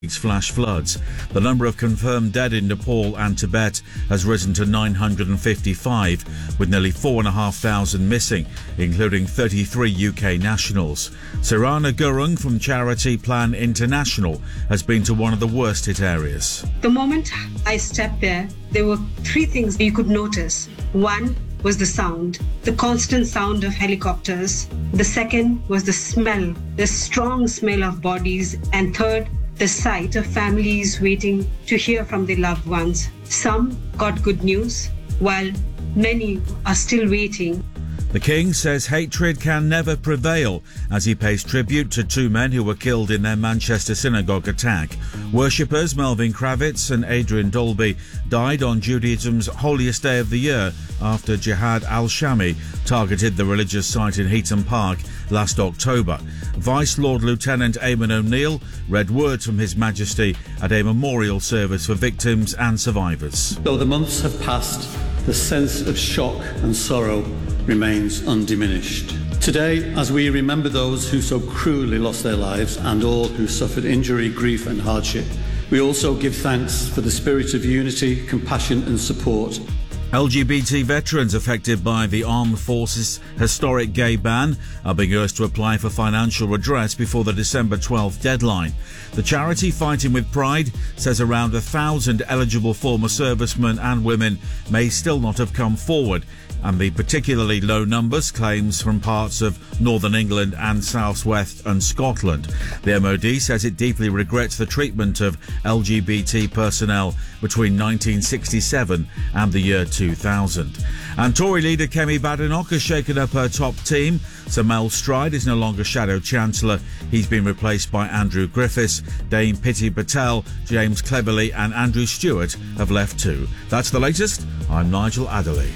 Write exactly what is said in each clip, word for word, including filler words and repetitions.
flash floods. The number of confirmed dead in Nepal and Tibet has risen to nine hundred fifty-five, with nearly four thousand five hundred missing, including thirty-three U K nationals. Sirana Gurung from charity Plan International has been to one of the worst hit areas. The moment I stepped there, there were three things you could notice. One was the sound, the constant sound of helicopters. The second was the smell, the strong smell of bodies. And third, the sight of families waiting to hear from their loved ones. Some got good news, while many are still waiting. The King says hatred can never prevail as he pays tribute to two men who were killed in their Manchester synagogue attack. Worshippers Melvin Kravitz and Adrian Dolby died on Judaism's holiest day of the year after Jihad al-Shami targeted the religious site in Heaton Park last October. Vice Lord Lieutenant Eamon O'Neill read words from His Majesty at a memorial service for victims and survivors. Though the months have passed, the sense of shock and sorrow remains undiminished. Today, as we remember those who so cruelly lost their lives and all who suffered injury, grief and hardship, we also give thanks for the spirit of unity, compassion and support. L G B T veterans affected by the Armed Forces' historic gay ban are being urged to apply for financial redress before the December twelfth deadline. The charity Fighting with Pride says around a thousand eligible former servicemen and women may still not have come forward, and the particularly low numbers claims from parts of northern England and south west and Scotland. The M O D says it deeply regrets the treatment of L G B T personnel between nineteen sixty-seven and the year two thousand. And Tory leader Kemi Badenoch has shaken up her top team. Sir Mel Stride is no longer Shadow Chancellor. He's been replaced by Andrew Griffiths. Dame Priti Patel, James Cleverly and Andrew Stewart have left too. That's the latest. I'm Nigel Adderley.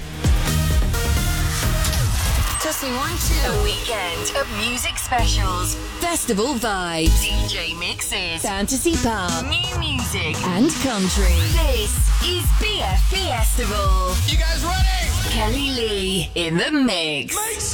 A weekend of music specials, festival vibes, D J mixes, fantasy pop, new music and country. This is B F Festival. You guys ready? Kelly Lee in the mix. Make